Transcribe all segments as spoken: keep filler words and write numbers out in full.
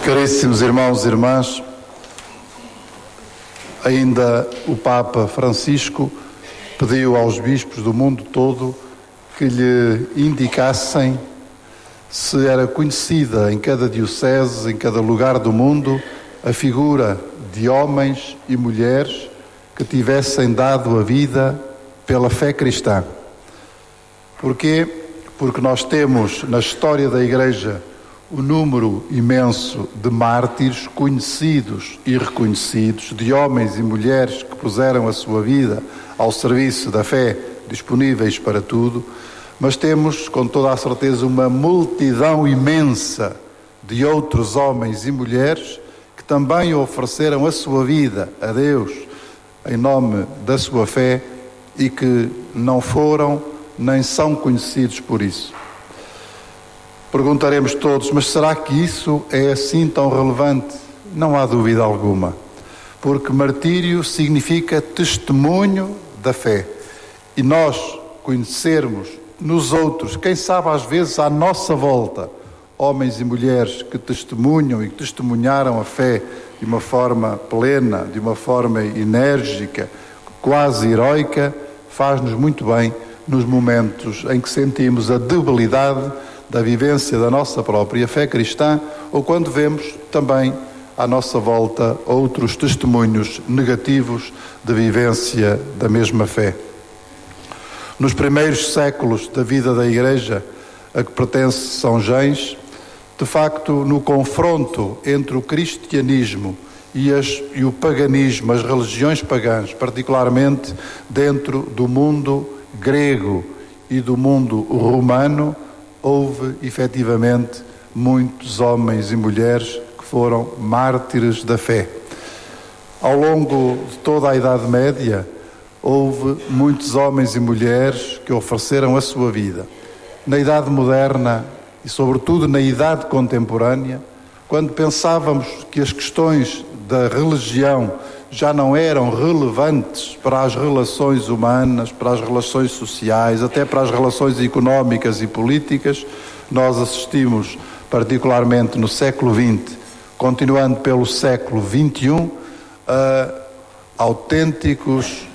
Caríssimos irmãos e irmãs, ainda o Papa Francisco pediu aos bispos do mundo todo que lhe indicassem se era conhecida em cada diocese, em cada lugar do mundo, a figura de homens e mulheres que tivessem dado a vida pela fé cristã. Porquê? Porque nós temos na história da Igreja o número imenso de mártires conhecidos e reconhecidos, de homens e mulheres que puseram a sua vida ao serviço da fé, disponíveis para tudo, mas temos com toda a certeza uma multidão imensa de outros homens e mulheres que também ofereceram a sua vida a Deus em nome da sua fé e que não foram nem são conhecidos por isso. Perguntaremos todos, mas será que isso é assim tão relevante? Não há dúvida alguma, porque martírio significa testemunho da fé. E nós conhecermos nos outros, quem sabe às vezes à nossa volta, homens e mulheres que testemunham e que testemunharam a fé de uma forma plena, de uma forma enérgica, quase heroica, faz-nos muito bem nos momentos em que sentimos a debilidade da vivência da nossa própria fé cristã, ou quando vemos também à nossa volta outros testemunhos negativos de vivência da mesma fé. Nos primeiros séculos da vida da Igreja, a que pertence São Gens, de facto, no confronto entre o cristianismo e, as, e o paganismo, as religiões pagãs, particularmente dentro do mundo grego e do mundo romano, houve, efetivamente, muitos homens e mulheres que foram mártires da fé. Ao longo de toda a Idade Média, houve muitos homens e mulheres que ofereceram a sua vida. Na Idade Moderna e, sobretudo, na Idade Contemporânea, quando pensávamos que as questões da religião já não eram relevantes para as relações humanas, para as relações sociais, até para as relações económicas e políticas, nós assistimos, particularmente no século vinte, continuando pelo século vinte e um, a autênticos,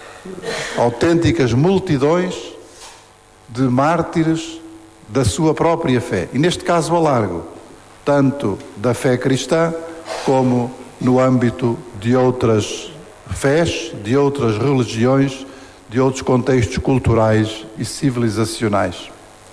autênticas multidões de mártires da sua própria fé. E neste caso a largo, tanto da fé cristã como no âmbito de outras fés, de outras religiões, de outros contextos culturais e civilizacionais.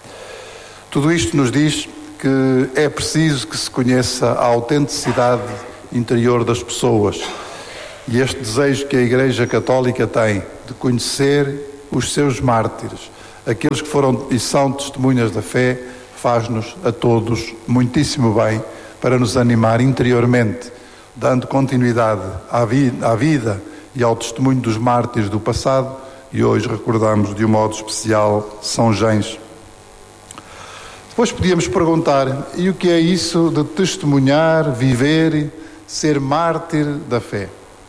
Tudo isto nos diz que é preciso que se conheça a autenticidade interior das pessoas e este desejo que a Igreja Católica tem de conhecer os seus mártires, aqueles que foram e são testemunhas da fé, faz-nos a todos muitíssimo bem para nos animar interiormente, dando continuidade à vida, à vida e ao testemunho dos mártires do passado, e hoje recordamos de um modo especial São Gens. Depois podíamos perguntar, e o que é isso de testemunhar, viver, ser mártir da fé?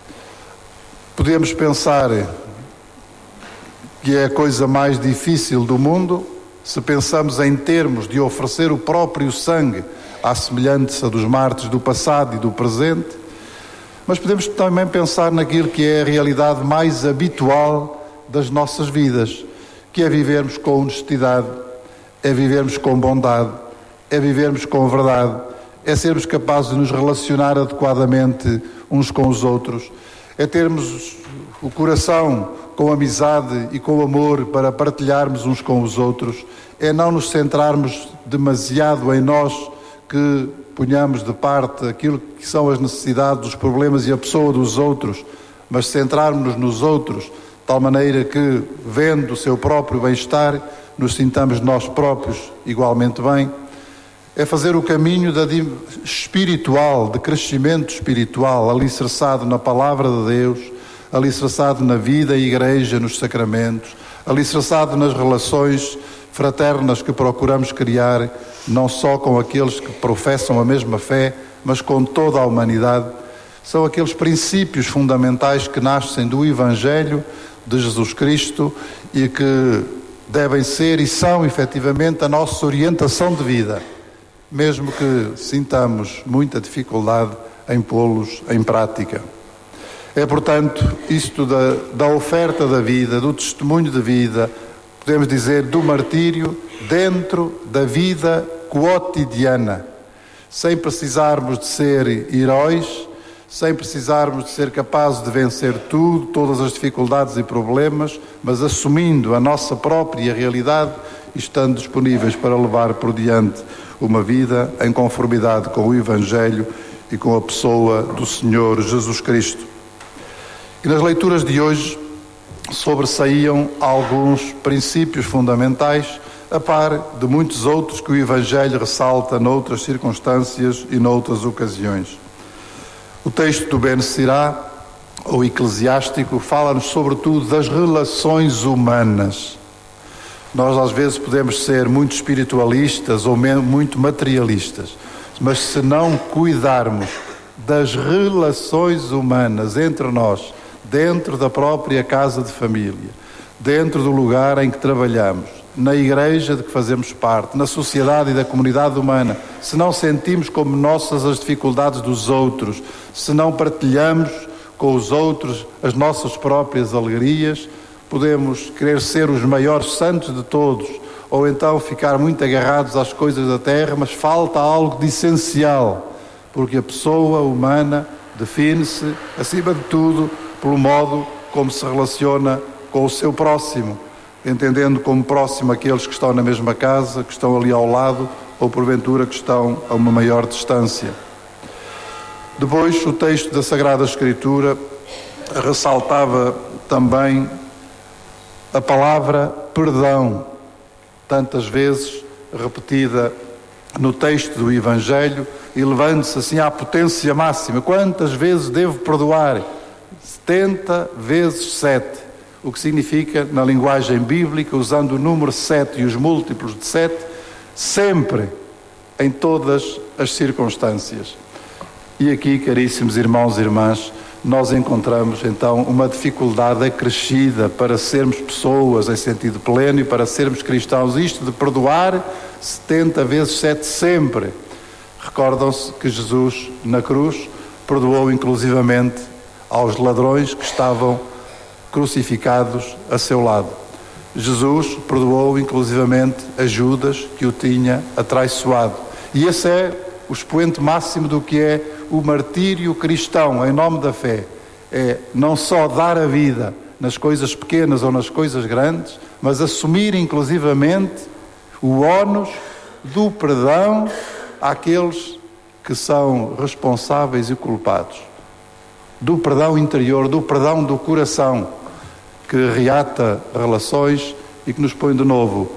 Podemos pensar que é a coisa mais difícil do mundo, se pensamos em termos de oferecer o próprio sangue à semelhança dos mártires do passado e do presente, mas podemos também pensar naquilo que é a realidade mais habitual das nossas vidas, que é vivermos com honestidade, é vivermos com bondade, é vivermos com verdade, é sermos capazes de nos relacionar adequadamente uns com os outros, é termos o coração com amizade e com amor para partilharmos uns com os outros, é não nos centrarmos demasiado em nós, que ponhamos de parte aquilo que são as necessidades, os problemas e a pessoa dos outros, mas centrarmos-nos nos outros, de tal maneira que, vendo o seu próprio bem-estar, nos sintamos nós próprios igualmente bem. É fazer o caminho da espiritual, de crescimento espiritual, alicerçado na Palavra de Deus, alicerçado na vida e igreja, nos sacramentos, alicerçado nas relações fraternas que procuramos criar, não só com aqueles que professam a mesma fé, mas com toda a humanidade. São aqueles princípios fundamentais que nascem do Evangelho de Jesus Cristo e que devem ser e são efetivamente a nossa orientação de vida. mesmo que sintamos muita dificuldade em pô-los em prática. É, portanto, isto da, da oferta da vida, do testemunho de vida, podemos dizer, do martírio dentro da vida cotidiana, sem precisarmos de ser heróis, sem precisarmos de ser capazes de vencer tudo, todas as dificuldades e problemas, mas assumindo a nossa própria realidade e estando disponíveis para levar por diante uma vida em conformidade com o Evangelho e com a pessoa do Senhor Jesus Cristo. E nas leituras de hoje sobressaíam alguns princípios fundamentais, a par de muitos outros que o Evangelho ressalta noutras circunstâncias e noutras ocasiões. O texto do Ben Sirá, ou eclesiástico, fala-nos sobretudo das relações humanas. Nós às vezes podemos ser muito espiritualistas ou muito materialistas, mas se não cuidarmos das relações humanas entre nós, dentro da própria casa de família, dentro do lugar em que trabalhamos, na igreja de que fazemos parte, na sociedade e da comunidade humana, se não sentimos como nossas as dificuldades dos outros, se não partilhamos com os outros as nossas próprias alegrias, podemos querer ser os maiores santos de todos, ou então ficar muito agarrados às coisas da terra, mas falta algo de essencial, porque a pessoa humana define-se, acima de tudo, pelo modo como se relaciona com o seu próximo, entendendo como próximo aqueles que estão na mesma casa, que estão ali ao lado, ou porventura que estão a uma maior distância. Depois, o texto da Sagrada Escritura ressaltava também a palavra perdão, tantas vezes repetida no texto do Evangelho, e levando-se assim à potência máxima. Quantas vezes devo perdoar? setenta vezes sete, o que significa, na linguagem bíblica, usando o número sete e os múltiplos de sete, sempre, em todas as circunstâncias. E aqui, caríssimos irmãos e irmãs, nós encontramos então uma dificuldade acrescida para sermos pessoas em sentido pleno e para sermos cristãos. Isto de perdoar setenta vezes sete sempre. Recordam-se que Jesus, na cruz, perdoou inclusivamente aos ladrões que estavam crucificados a seu lado. Jesus perdoou inclusivamente a Judas, que o tinha atraiçoado. E esse é o expoente máximo do que é o martírio cristão em nome da fé. É não só dar a vida nas coisas pequenas ou nas coisas grandes, mas assumir inclusivamente o ónus do perdão àqueles que são responsáveis e culpados. Do perdão interior, do perdão do coração, que reata relações e que nos põe de novo